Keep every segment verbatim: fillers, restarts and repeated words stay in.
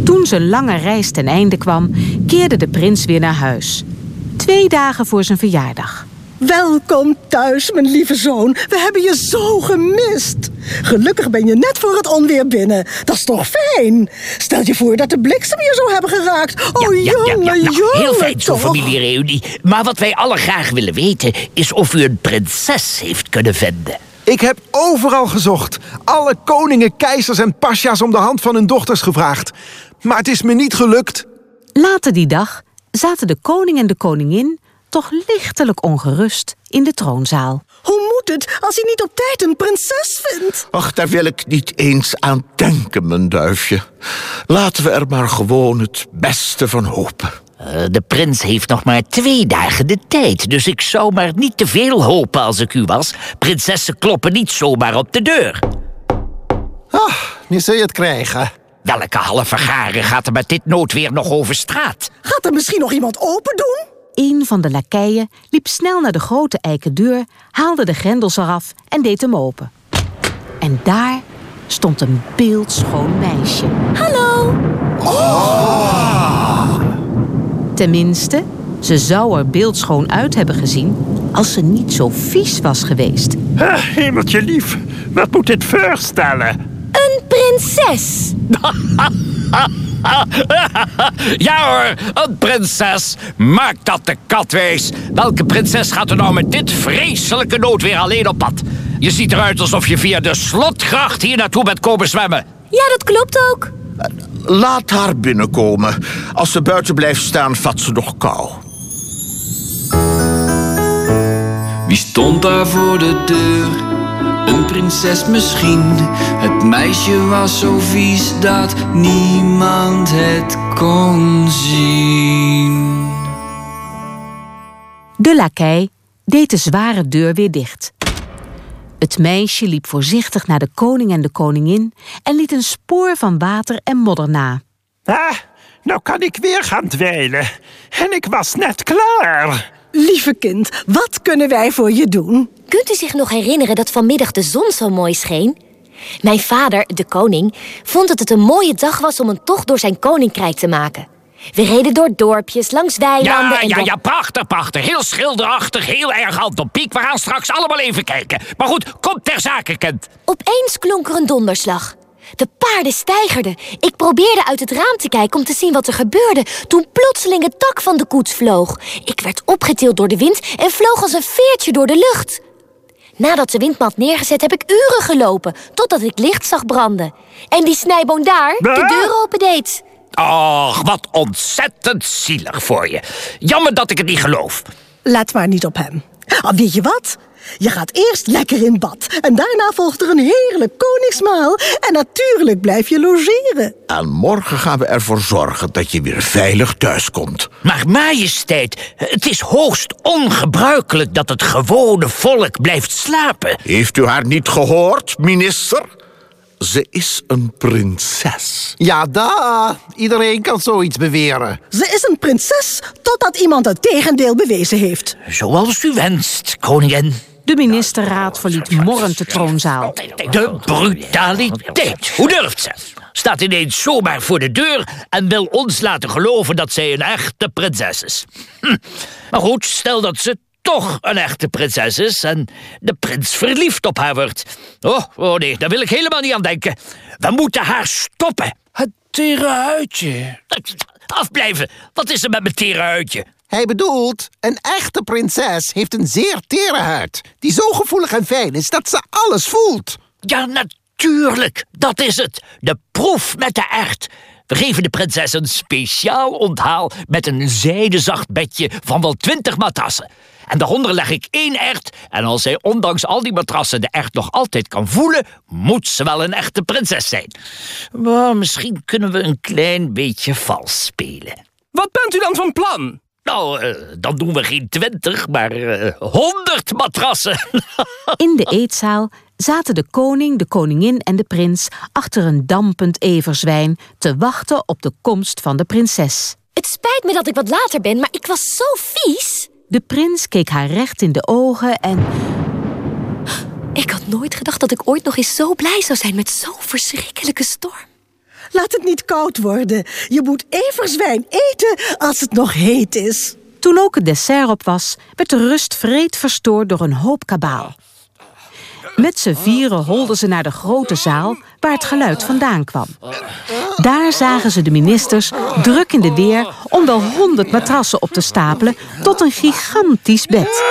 Toen zijn lange reis ten einde kwam, keerde de prins weer naar huis. Twee dagen voor zijn verjaardag. Welkom thuis, mijn lieve zoon. We hebben je zo gemist. Gelukkig ben je net voor het onweer binnen. Dat is toch fijn? Stel je voor dat de bliksem je zou hebben geraakt. Oh, ja, ja, jongen, ja, ja, nou, jongen, heel fijn zo'n toch? familiereunie. Maar wat wij alle graag willen weten is of u een prinses heeft kunnen vinden. Ik heb overal gezocht. Alle koningen, keizers en pasja's om de hand van hun dochters gevraagd. Maar het is me niet gelukt. Later die dag zaten de koning en de koningin toch lichtelijk ongerust in de troonzaal. Hoe moet het als hij niet op tijd een prinses vindt? Ach, daar wil ik niet eens aan denken, mijn duifje. Laten we er maar gewoon het beste van hopen. Uh, de prins heeft nog maar twee dagen de tijd, dus ik zou maar niet te veel hopen als ik u was. Prinsessen kloppen niet zomaar op de deur. Ah, nu zul je het krijgen. Welke halve garen gaat er met dit noodweer nog over straat? Gaat er misschien nog iemand open doen? Een van de lakeien liep snel naar de grote eiken deur, haalde de grendels eraf en deed hem open. En daar stond een beeldschoon meisje. Hallo! Oh. Tenminste, ze zou er beeldschoon uit hebben gezien als ze niet zo vies was geweest. Ah, hemeltje lief, wat moet dit voorstellen? Een prinses! Ja hoor, een prinses. Maak dat de kat wijs. Welke prinses gaat er nou met dit vreselijke noodweer alleen op pad? Je ziet eruit alsof je via de slotgracht hier naartoe bent komen zwemmen. Ja, dat klopt ook. Laat haar binnenkomen. Als ze buiten blijft staan, vat ze nog kou. Wie stond daar voor de deur? Een prinses misschien. Het meisje was zo vies dat niemand het kon zien. De lakei deed de zware deur weer dicht. Het meisje liep voorzichtig naar de koning en de koningin en liet een spoor van water en modder na. Ah, nou kan ik weer gaan dweilen. En ik was net klaar. Lieve kind, wat kunnen wij voor je doen? Kunt u zich nog herinneren dat vanmiddag de zon zo mooi scheen? Mijn vader, de koning, vond dat het een mooie dag was om een tocht door zijn koninkrijk te maken. We reden door dorpjes, langs weilanden Ja, en... ja, door... ja, prachtig, prachtig. Heel schilderachtig, heel erg hand op piek. We gaan straks allemaal even kijken. Maar goed, kom ter zake, kind. Opeens klonk er een donderslag. De paarden steigerden. Ik probeerde uit het raam te kijken om te zien wat er gebeurde, toen plotseling het dak van de koets vloog. Ik werd opgetild door de wind en vloog als een veertje door de lucht. Nadat de wind me had neergezet, heb ik uren gelopen, totdat ik licht zag branden. En die snijboon daar de deur opendeed. Och, wat ontzettend zielig voor je. Jammer dat ik het niet geloof. Let maar niet op hem. Ah, weet je wat? Je gaat eerst lekker in bad. En daarna volgt er een heerlijk koningsmaal. En natuurlijk blijf je logeren. En morgen gaan we ervoor zorgen dat je weer veilig thuis komt. Maar majesteit, het is hoogst ongebruikelijk dat het gewone volk blijft slapen. Heeft u haar niet gehoord, minister? Ze is een prinses. Ja, da. Iedereen kan zoiets beweren. Ze is een prinses totdat iemand het tegendeel bewezen heeft. Zoals u wenst, koningin. De ministerraad verliet morrend de troonzaal. De brutaliteit. Hoe durft ze? Staat ineens zomaar voor de deur en wil ons laten geloven dat zij een echte prinses is. Hm. Maar goed, stel dat ze toch een echte prinses is en de prins verliefd op haar wordt. Oh, oh nee, daar wil ik helemaal niet aan denken. We moeten haar stoppen. Het tere huidje. Afblijven. Wat is er met mijn tere huidje? Hij bedoelt, een echte prinses heeft een zeer tere huid, die zo gevoelig en fijn is dat ze alles voelt. Ja, natuurlijk. Dat is het. De proef met de ert. We geven de prinses een speciaal onthaal met een zijdezacht bedje van wel twintig matrassen. En daaronder leg ik één ert. En als zij ondanks al die matrassen de ert nog altijd kan voelen, moet ze wel een echte prinses zijn. Maar misschien kunnen we een klein beetje vals spelen. Wat bent u dan van plan? Nou, uh, dan doen we geen twintig, maar honderd uh, matrassen. In de eetzaal zaten de koning, de koningin en de prins achter een dampend everzwijn te wachten op de komst van de prinses. Het spijt me dat ik wat later ben, maar ik was zo vies. De prins keek haar recht in de ogen en... Ik had nooit gedacht dat ik ooit nog eens zo blij zou zijn met zo'n verschrikkelijke storm. Laat het niet koud worden. Je moet everzwijn eten als het nog heet is. Toen ook het dessert op was, werd de rust wreed verstoord door een hoop kabaal. Met z'n vieren holden ze naar de grote zaal waar het geluid vandaan kwam. Daar zagen ze de ministers druk in de weer om wel honderd matrassen op te stapelen tot een gigantisch bed.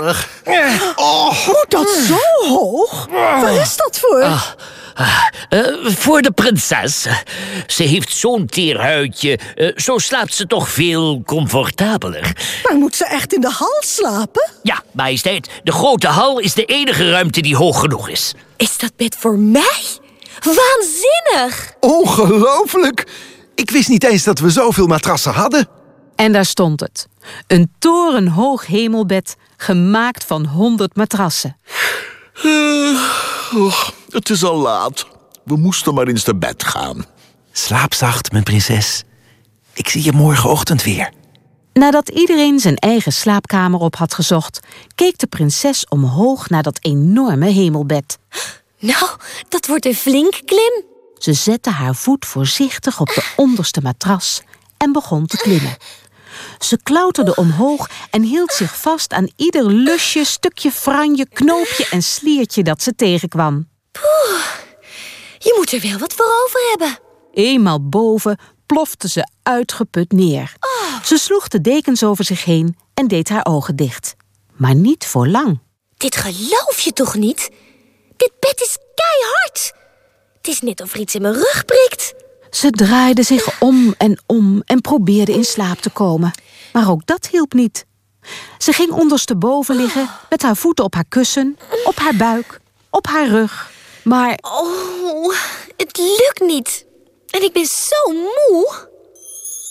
Oh, moet dat zo hoog? Waar is dat voor? Ah, ah, uh, voor de prinses. Ze heeft zo'n teer huidje. Uh, zo slaapt ze toch veel comfortabeler. Maar moet ze echt in de hal slapen? Ja, majesteit. De grote hal is de enige ruimte die hoog genoeg is. Is dat bed voor mij? Waanzinnig! Ongelooflijk! Ik wist niet eens dat we zoveel matrassen hadden. En daar stond het. Een torenhoog hemelbed, gemaakt van honderd matrassen. Uh, oh, het is al laat. We moesten maar eens naar bed gaan. Slaap zacht, mijn prinses. Ik zie je morgenochtend weer. Nadat iedereen zijn eigen slaapkamer op had gezocht, keek de prinses omhoog naar dat enorme hemelbed. Nou, dat wordt een flink klim. Ze zette haar voet voorzichtig op de onderste matras en begon te klimmen. Ze klauterde omhoog en hield zich vast aan ieder lusje, stukje franje, knoopje en sliertje dat ze tegenkwam. Poeh, je moet er wel wat voor over hebben. Eenmaal boven plofte ze uitgeput neer. Oh. Ze sloeg de dekens over zich heen en deed haar ogen dicht. Maar niet voor lang. Dit geloof je toch niet? Dit bed is keihard. Het is net of er iets in mijn rug prikt. Ze draaide zich om en om en probeerde in slaap te komen. Maar ook dat hielp niet. Ze ging ondersteboven liggen met haar voeten op haar kussen, op haar buik, op haar rug. Maar... Oh, het lukt niet. En ik ben zo moe.